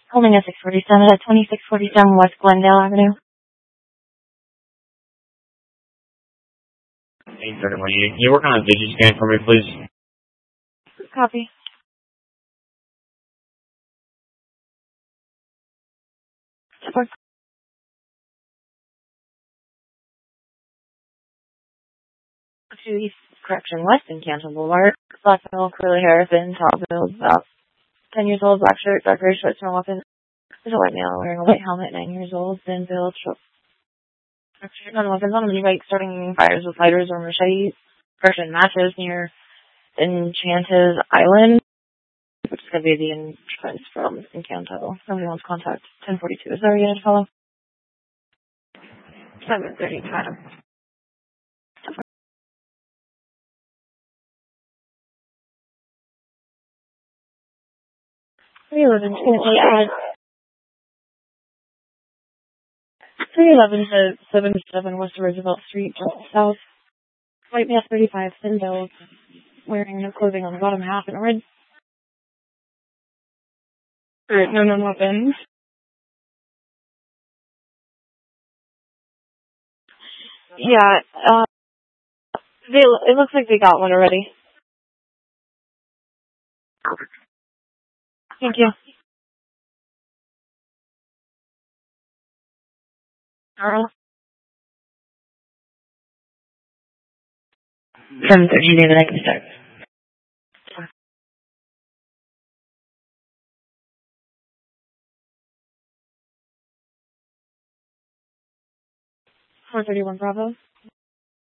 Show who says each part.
Speaker 1: Holding a 647 at 2647 West Glendale Avenue.
Speaker 2: 831. Can you work on a digit scan for me, please?
Speaker 1: Copy. Support. To East Correction West in Canton Boulevard. Black male, curly hair, thin, tall build, about 10 years old, black shirt, dark gray shorts, no weapon. There's a white male wearing a white helmet, 9 years old, thin build, short shirt, no weapons on him, bike starting fires with lighters or machetes. Person matches near Enchanted Island, which is going to be the entrance from Encanto. Somebody wants contact 1042. Is there a unit to follow? 735. 311 to 77 West Roosevelt Street, just south. White male, 35, thin build, wearing no clothing on the bottom half and a red shirt, no known weapons. Yeah, it looks like they got one already. Thank you. Earl. 7:30, David, I can start. 431 Bravo.